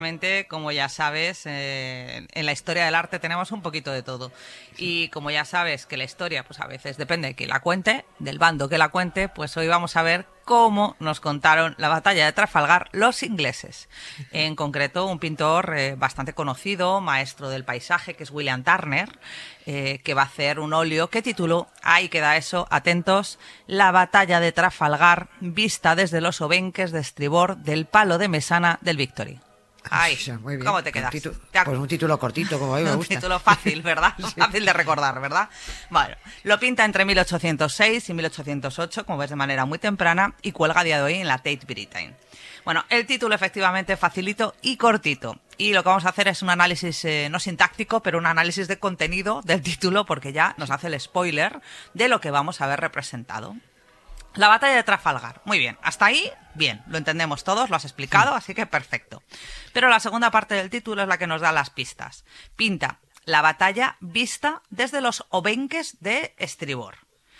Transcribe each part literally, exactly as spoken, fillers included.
Como ya sabes, eh, en la historia del arte tenemos un poquito de todo. Y como ya sabes que la historia, pues a veces depende de quién la cuente, del bando que la cuente, pues hoy vamos a ver cómo nos contaron la batalla de Trafalgar los ingleses. En concreto, un pintor eh, bastante conocido, maestro del paisaje, que es William Turner, eh, que va a hacer un óleo que tituló, ahí queda eso, atentos, La batalla de Trafalgar, vista desde los obenques de estribor del palo de mesana del Victory. Ay, muy bien. ¿cómo te quedas? Título, ¿Te pues un título cortito, como a mí me gusta. Un título fácil, ¿verdad? Sí. Fácil de recordar, ¿verdad? Bueno, lo pinta entre mil ochocientos seis y mil ochocientos ocho, como ves, de manera muy temprana, y cuelga a día de hoy en la Tate Britain. Bueno, el título efectivamente facilito y cortito. Y lo que vamos a hacer es un análisis, eh, no sintáctico, pero un análisis de contenido del título, porque ya nos hace el spoiler de lo que vamos a ver representado. La batalla de Trafalgar. Muy bien. Hasta ahí, bien. Lo entendemos todos, lo has explicado, así que perfecto. Pero la segunda parte del título es la que nos da las pistas. Pinta la batalla vista desde los obenques de estribor.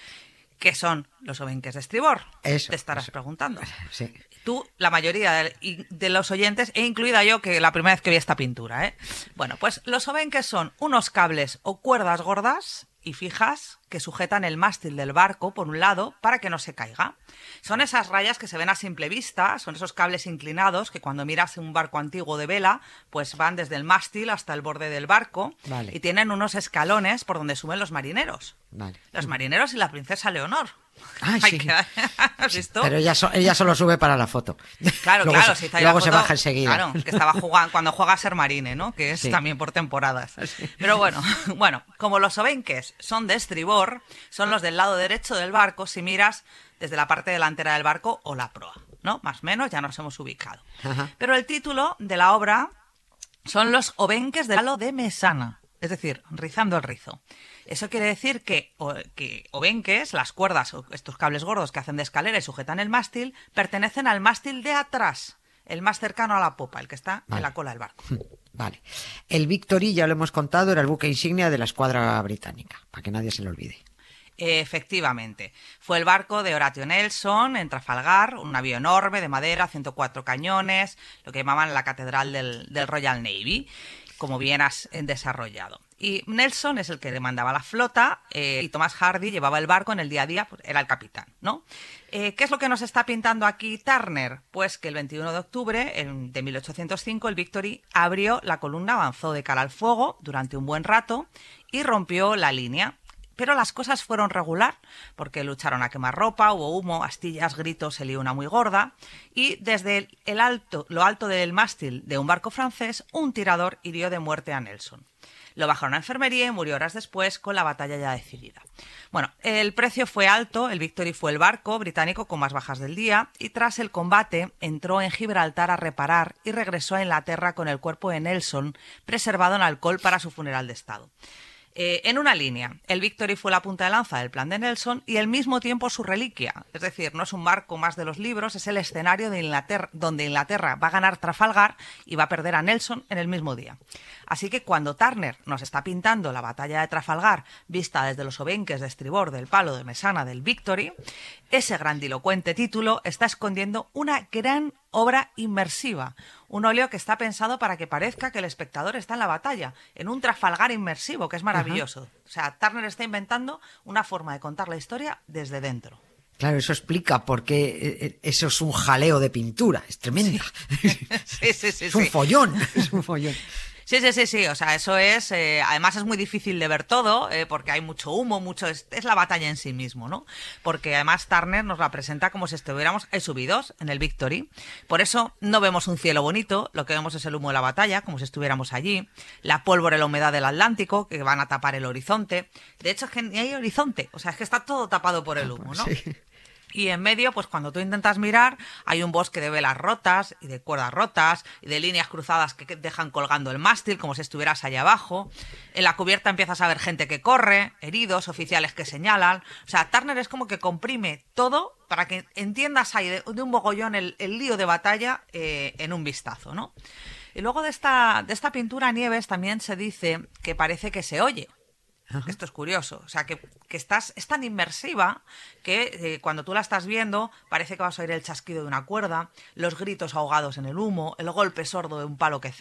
¿Qué son los obenques de estribor? Eso. Te estarás eso. preguntando. Sí. Tú, la mayoría de, de los oyentes, e incluida yo, que la primera vez que vi esta pintura, ¿eh? Bueno, pues los obenques son unos cables o cuerdas gordas y fijas que sujetan el mástil del barco por un lado para que no se caiga. Son esas rayas que se ven a simple vista, son esos cables inclinados que cuando miras un barco antiguo de vela, pues van desde el mástil hasta el borde del barco. Vale. Y tienen unos escalones por donde suben los marineros. Vale. Los marineros y la princesa Leonor. Ah, Ay, sí. que- ¿Has visto? Pero ella, so- ella solo sube para la foto. Claro, luego claro, se, si está ahí luego la se foto, baja enseguida. Claro, que estaba jugando cuando juega a ser marine, ¿no? Que es Sí. también por temporadas. Pero bueno, bueno, como los obenques son de estribor, son los del lado derecho del barco si miras desde la parte delantera del barco o la proa, ¿no? Más o menos ya nos hemos ubicado. Ajá. Pero el título de la obra son los obenques del palo de mesana, es decir, rizando el rizo. Eso quiere decir que, o, que obenques, las cuerdas o estos cables gordos que hacen de escalera y sujetan el mástil, pertenecen al mástil de atrás, el más cercano a la popa, el que está Vale. en la cola del barco. Vale. El Victory, ya lo hemos contado, era el buque insignia de la escuadra británica, para que nadie se lo olvide. Efectivamente. Fue el barco de Horatio Nelson en Trafalgar, un navío enorme de madera, ciento cuatro cañones, lo que llamaban la catedral del, del Royal Navy, como bien has eh, desarrollado. Y Nelson es el que demandaba la flota eh, y Thomas Hardy llevaba el barco en el día a día, pues era el capitán, ¿no? Eh, ¿Qué es lo que nos está pintando aquí Turner? Pues que el veintiuno de octubre en- de mil ochocientos cinco el Victory abrió la columna, avanzó de cara al fuego durante un buen rato y rompió la línea. Pero las cosas fueron regular, porque lucharon a quemarropa, hubo humo, astillas, gritos, se lió una muy gorda, y desde el, el alto, lo alto del mástil de un barco francés, un tirador hirió de muerte a Nelson. Lo bajaron a enfermería y murió horas después con la batalla ya decidida. Bueno, el precio fue alto, el Victory fue el barco británico con más bajas del día, y tras el combate entró en Gibraltar a reparar y regresó a Inglaterra con el cuerpo de Nelson preservado en alcohol para su funeral de estado. Eh, en una línea, el Victory fue la punta de lanza del plan de Nelson y al mismo tiempo su reliquia. Es decir, no es un barco más de los libros, es el escenario de Inglaterra, donde Inglaterra va a ganar Trafalgar y va a perder a Nelson en el mismo día. Así que cuando Turner nos está pintando la batalla de Trafalgar vista desde los obenques de estribor del palo de mesana del Victory, ese grandilocuente título está escondiendo una gran obra inmersiva, un óleo que está pensado para que parezca que el espectador está en la batalla, en un Trafalgar inmersivo, que es maravilloso. O sea, Turner está inventando una forma de contar la historia desde dentro. Claro, eso explica por qué eh, eh, eso es un jaleo de pintura, es tremenda. Sí, sí, sí. Es un sí. follón, es un follón. Sí, sí, sí, sí, o sea, eso es, eh, además es muy difícil de ver todo, eh, porque hay mucho humo, mucho, es, es la batalla en sí mismo, ¿no? Porque además Turner nos la presenta como si estuviéramos eh, subidos en el Victory, por eso no vemos un cielo bonito, lo que vemos es el humo de la batalla, como si estuviéramos allí, la pólvora y la humedad del Atlántico, que van a tapar el horizonte, de hecho es que ni hay horizonte, o sea, es que está todo tapado por el humo, ¿no? Sí. Y en medio, pues cuando tú intentas mirar, hay un bosque de velas rotas y de cuerdas rotas y de líneas cruzadas que dejan colgando el mástil como si estuvieras allá abajo. En la cubierta empiezas a ver gente que corre, heridos, oficiales que señalan. O sea, Turner es como que comprime todo para que entiendas ahí de, de un mogollón el, el lío de batalla eh, en un vistazo, ¿no? Y luego de esta, de esta pintura Nieves también se dice que parece que se oye. Esto es curioso. O sea, que, que estás, es tan inmersiva que eh, cuando tú la estás viendo parece que vas a oír el chasquido de una cuerda, los gritos ahogados en el humo, el golpe sordo de un palo que